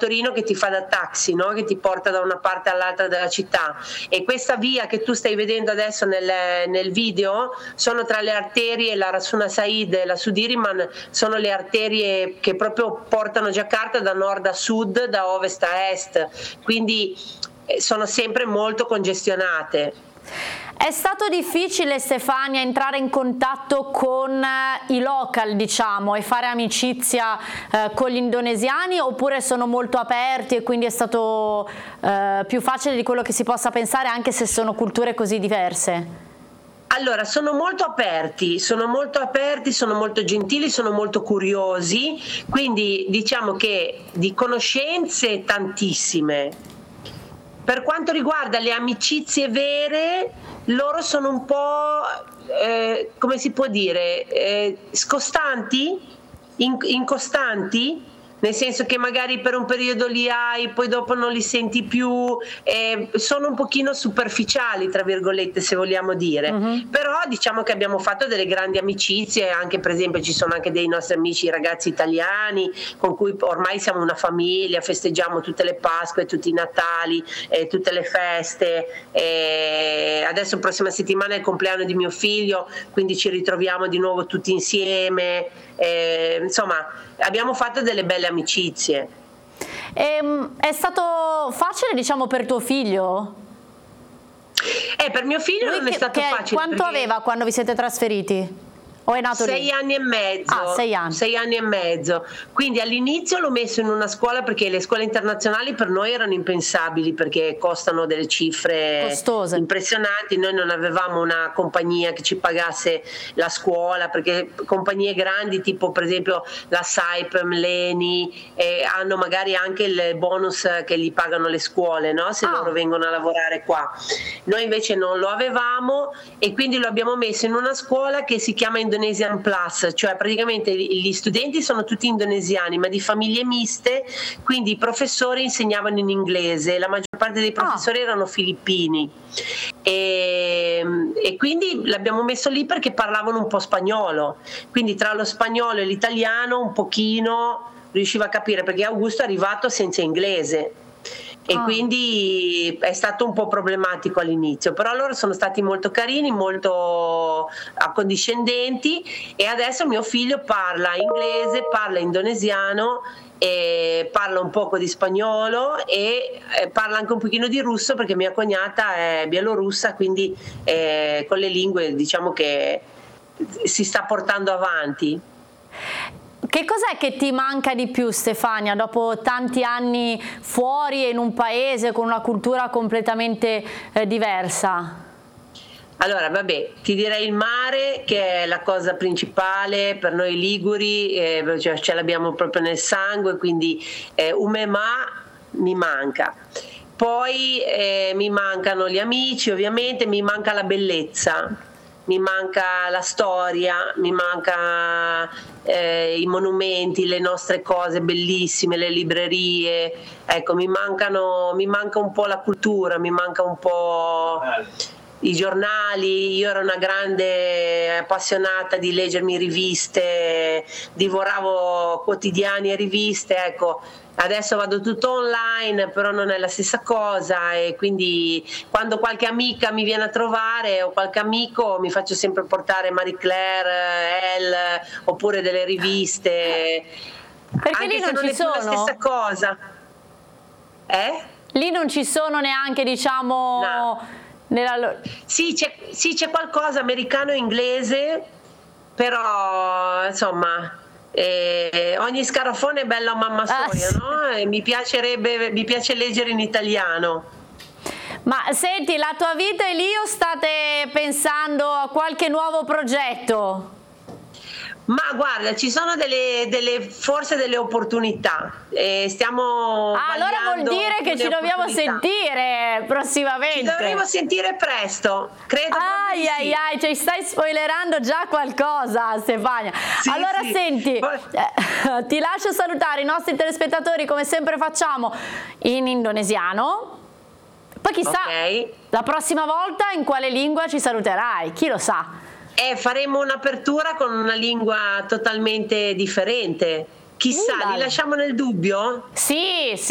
motorino che ti fa da taxi, no? Che ti porta da una parte all'altra della città, e questa via che tu stai vedendo adesso nel video sono tra le arterie, la Rasuna Said e la Sudiriman sono le arterie che proprio portano Giacarta da nord a sud, da ovest a est, quindi sono sempre molto congestionate. È stato difficile, Stefania, entrare in contatto con i local, diciamo, e fare amicizia con gli indonesiani, oppure sono molto aperti e quindi è stato più facile di quello che si possa pensare, anche se sono culture così diverse? Allora, sono molto aperti, sono molto gentili, sono molto curiosi, quindi diciamo che di conoscenze tantissime. Per quanto riguarda le amicizie vere, loro sono un po', come si può dire, scostanti, incostanti, nel senso che magari per un periodo li hai, poi dopo non li senti più, sono un pochino superficiali, tra virgolette, se vogliamo dire. Però diciamo che abbiamo fatto delle grandi amicizie, anche per esempio ci sono anche dei nostri amici ragazzi italiani con cui ormai siamo una famiglia, festeggiamo tutte le Pasque, tutti i Natali, tutte le feste, adesso prossima settimana è il compleanno di mio figlio, quindi ci ritroviamo di nuovo tutti insieme, insomma abbiamo fatto delle belle amicizie. È stato facile, diciamo, per tuo figlio? Per mio figlio non è stato facile. Quanto aveva quando vi siete trasferiti? O è nato 6 anni e mezzo. Ah, 6 anni. 6 anni e mezzo. Quindi all'inizio l'ho messo in una scuola, perché le scuole internazionali per noi erano impensabili, perché costano delle cifre costose, impressionanti. Noi non avevamo una compagnia che ci pagasse la scuola, perché compagnie grandi tipo per esempio la Saipem, l'ENI, hanno magari anche il bonus che gli pagano le scuole, no? Se loro vengono a lavorare qua. Noi invece non lo avevamo, e quindi lo abbiamo messo in una scuola che si chiama Indonesian Plus, cioè praticamente gli studenti sono tutti indonesiani ma di famiglie miste, quindi i professori insegnavano in inglese, la maggior parte dei professori erano filippini, e quindi l'abbiamo messo lì perché parlavano un po' spagnolo, quindi tra lo spagnolo e l'italiano un pochino riusciva a capire, perché Augusto è arrivato senza inglese. E quindi è stato un po' problematico all'inizio, però loro sono stati molto carini, molto accondiscendenti, e adesso mio figlio parla inglese, parla indonesiano, e parla un poco di spagnolo, e parla anche un pochino di russo, perché mia cognata è bielorussa, quindi con le lingue diciamo che si sta portando avanti. Che cos'è che ti manca di più, Stefania, dopo tanti anni fuori e in un paese con una cultura completamente diversa? Allora, vabbè, ti direi il mare, che è la cosa principale per noi liguri, cioè ce l'abbiamo proprio nel sangue, quindi Umemà mi manca. Poi mi mancano gli amici, ovviamente, mi manca la bellezza. Mi manca la storia, mi manca i monumenti, le nostre cose bellissime, le librerie, ecco, mi manca un po' la cultura, mi manca un po' i giornali. Io ero una grande appassionata di leggermi riviste, divoravo quotidiani e riviste, ecco. Adesso vado tutto online, però non è la stessa cosa, e quindi quando qualche amica mi viene a trovare o qualche amico mi faccio sempre portare Marie Claire, Elle, oppure delle riviste, perché anche lì se non non ci è più la sono? stessa cosa. Lì non ci sono neanche, diciamo, no. Sì, c'è qualcosa americano e inglese, però insomma ogni scarafone è bello a mamma soia, no? E mi piace leggere in italiano. Ma senti, la tua vita è lì o state pensando a qualche nuovo progetto? Ma guarda, ci sono forse delle opportunità, stiamo allora vuol dire che ci dobbiamo sentire prossimamente. Ci dovremo sentire presto, credo. Ai, ci stai spoilerando già qualcosa, Stefania. Sì, allora sì. Senti, ti lascio salutare i nostri telespettatori, come sempre facciamo, in indonesiano. Poi chissà, la prossima volta in quale lingua ci saluterai, chi lo sa. Faremo un'apertura con una lingua totalmente differente. Chissà, li lasciamo nel dubbio? Sì, sì.